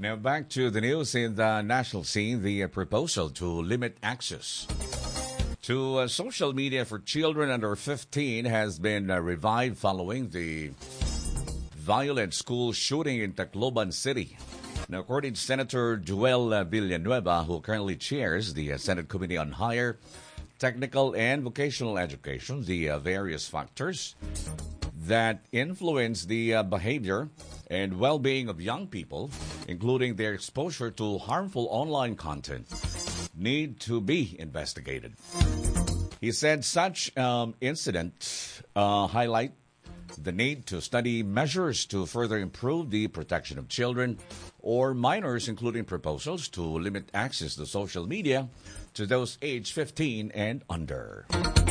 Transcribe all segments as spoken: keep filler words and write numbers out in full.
Now back to the news in the national scene. The uh, proposal to limit access to uh, social media for children under fifteen has been uh, revived following the violent school shooting in Tacloban City. Now, according to Senator Joel uh, Villanueva, who currently chairs the uh, Senate Committee on Higher, Technical, and Vocational Education, the uh, various factors that influence the uh, behavior and well-being of young people, including their exposure to harmful online content, need to be investigated. He said such um, incidents uh, highlight the need to study measures to further improve the protection of children or minors, including proposals to limit access to social media to those aged fifteen and under.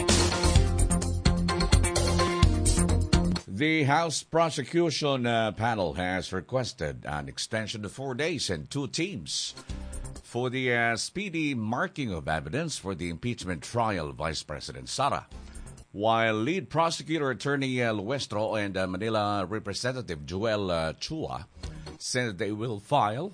The House Prosecution uh, Panel has requested an extension of four days and two teams for the uh, speedy marking of evidence for the impeachment trial of Vice President Sara, while lead prosecutor Attorney uh, Luestro and uh, Manila Representative Joel uh, Chua said they will file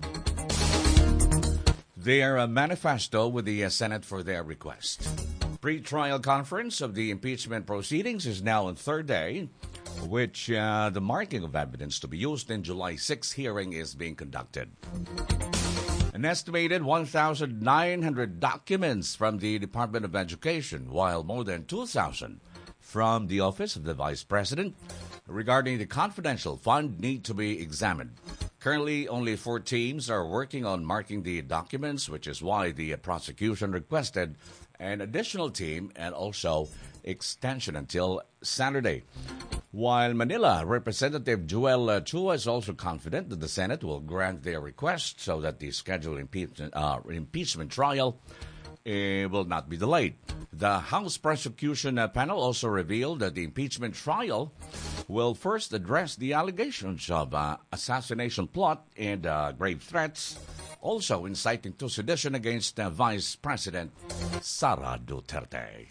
their uh, manifesto with the uh, Senate for their request. Pre-trial conference of the impeachment proceedings is now on third day, which uh, the marking of evidence to be used in July sixth hearing is being conducted. An estimated one thousand nine hundred documents from the Department of Education, while more than two thousand from the Office of the Vice President regarding the confidential fund need to be examined. Currently, only four teams are working on marking the documents, which is why the prosecution requested an additional team and also extension until Saturday. While Manila Representative Joel uh, Chua is also confident that the Senate will grant their request so that the scheduled impeachment, uh, impeachment trial uh, will not be delayed. The House Prosecution uh, Panel also revealed that the impeachment trial will first address the allegations of uh, assassination plot and uh, grave threats, also inciting to sedition against uh, Vice President Sara Duterte.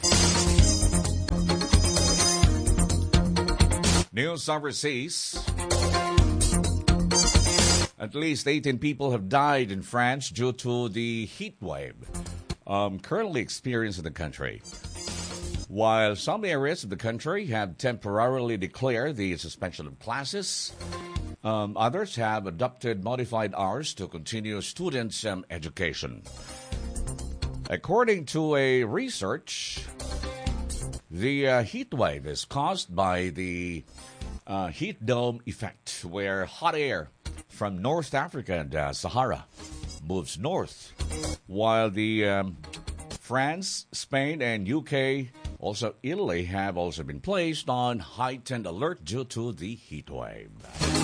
News overseas. At least eighteen people have died in France due to the heat wave um, currently experienced in the country. While some areas of the country have temporarily declared the suspension of classes, um, others have adopted modified hours to continue students' um, education. According to a research, the uh, heat wave is caused by the uh, heat dome effect, where hot air from North Africa and uh, Sahara moves north, while the um, France, Spain, and U K, also Italy, have also been placed on heightened alert due to the heat wave.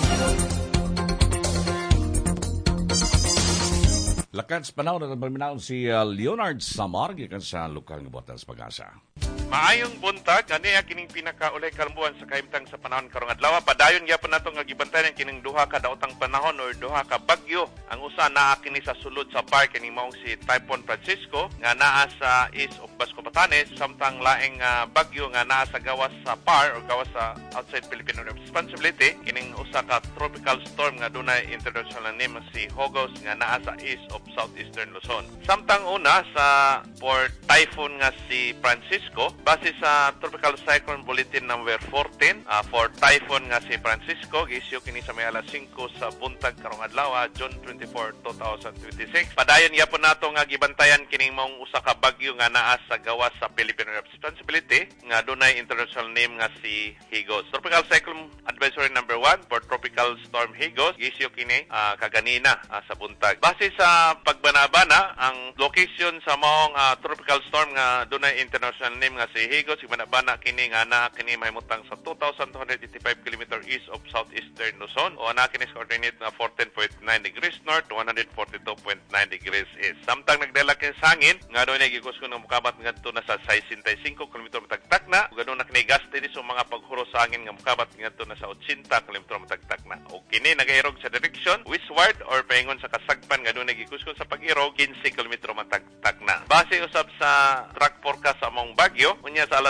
Lakas panahon at paminaon si uh, Leonard Samar gikan sa Lukang Botas Pag-asa. Maayong buntag, aniya kining pinakaulay kalbuan sa kaimtang sa panahon karong adlaw. Padayon gyapon nato nga gibantayan kining duha ka daotang panahon or duha ka bagyo. Ang usa naa kini sa sulod sa par kining maong si Typhoon Francisco nga naa sa east of Basco Batanes, samtang laing uh, bagyo nga naa sa gawas sa par o gawas sa outside Philippine responsibility kining usa ka tropical storm nga dunay international name si Hogos nga naa sa east of southeastern Luzon. Samtang una sa for typhoon nga si Francisco, base sa Tropical Cyclone Bulletin number fourteen, uh, for typhoon nga si Francisco, gisyo kini sa may alas singko sa buntag karong adlaw, June twenty-fourth, twenty twenty-six. Padayon yapon nato nga gibantayan kining maong usa ka bagyo nga naa sa gawas sa Philippine responsibility nga dunay international name nga si Higos. Tropical Cyclone Advisory number one for Tropical Storm Higos, gisyo kini uh, kaganina uh, sa buntag. Base sa pagbanabana, ang location sa maong uh, tropical storm nga dunay international name nga si Higos, ibanabana kini nga naa kini mahimutang sa two thousand two hundred eighty-five kilometers east of southeastern Luzon, o naa kini sa coordinate nga fourteen point nine degrees north, one hundred forty-two point nine degrees east. Samtang nagdala kini sa hangin nga dunay gikuskon nga mokabat ngadto na sa sixty-five kilometers matagtak na, ug ganun na kini gaste sa mga paghuro sa hangin nga mokabat ngadto na sa eighty kilometers matagtak na. O kini nagairog sa direction westward or paingon sa kasagpan nga dunay gikuskon sa pag-irog fifteen kilometers matagtak na. Base usab sa track forecast sa among bagyo, unya sa alas eight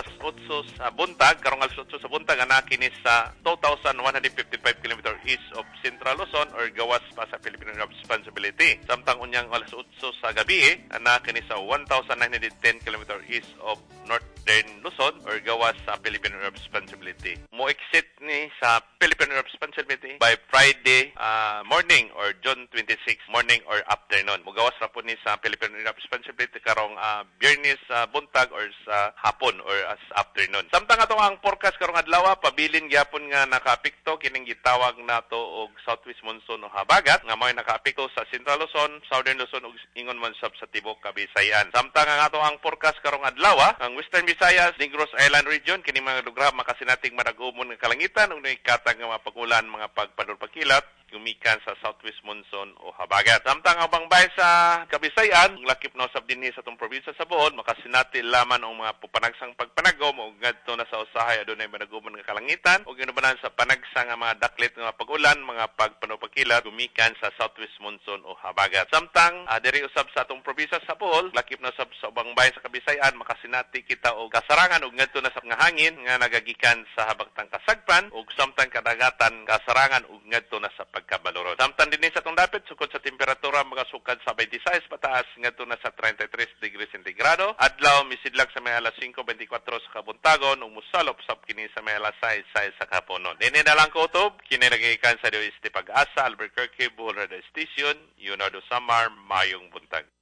otso sa buntag, karong alas otso sa buntag ana kini sa two thousand one hundred fifty-five kilometers east of Central Luzon or gawas pa sa Philippine Responsibility. Samtang unyang alas otso sa gabi ana kini sa one thousand nine hundred ten kilometers east of Northern Luzon or gawas sa Philippine Responsibility. Mo exit ni sa Philippine Responsibility by Friday uh, morning or June twenty-sixth morning or afternoon. Mugawas ra po ni sa Philippine Responsibility karong uh, Biyernes sa uh, buntag or sa hapon or as afternoon. Samtang ato ang forecast karong adlaw pabilin gyapon nga nakaapekto kining gitawag nato og southwest monsoon o habagat nga mao'y nakaapekto sa Central Luzon, Southern Luzon ug ingon man sab sa tibok Kabisayan. Samtang ang ato ang forecast karong adlaw ang Western Visayas, Negros Island region kini mga lugar makasinating marag-umon nga kalangitan ug naikatag nga mga pagulan, mga pagpadulpakilat gumikan sa southwest monsoon o habagat. Samtang ang bangbay sa Kabisayan, lakip na usab dinhi sa itong probinsya sa Bohol, makasinati laman ang mga pupanagsang pagpanagom o ngadto na sa usahay adunay managumon nga kalangitan o ginubanan sa panagsang nga mga daklit nga pagulan, mga pagpanupagkilat gumikan sa southwest monsoon o habagat. Samtang uh, diri usab sa itong probinsya sa Bohol, lakip na usab sa bangbay sa Kabisayan, makasinati kita og kasarangan og ngadto na sa nga hangin nga nagagikan sa habagtang kasagpan ug samtang kadagatan kasarangan ug ngadto na sa pagkabaloro. Samtang dinhi sa itong dapit, sukod sa temperatura, magasukad sa twenty-six pataas, ngadto na sa thirty-three degrees centigrado. Adlaw, misidlag sa may alas five twenty-four sa kabuntagon, ug musalop sab kini sa may alas six sa kaponon. Dini na lang ko utob, kini nagikan sa D O S T Pag-asa, Albuquerque, Bohol Radio Station, Leonardo Samar, Mayong Buntag.